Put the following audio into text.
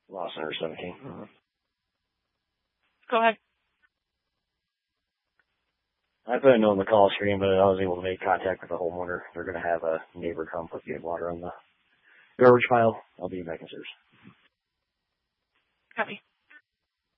Lost under 17. Go ahead. I put a note on the call screen, but I was able to make contact with the homeowner. They're going to have a neighbor come put the water on the garbage pile. I'll be back in service. Copy.